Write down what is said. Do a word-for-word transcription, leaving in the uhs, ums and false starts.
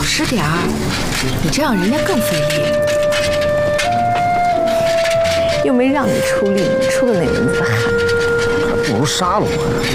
实点儿，你这样人家更费力。 又没让你出力，你出的哪门子的汗？ 还不如杀了我。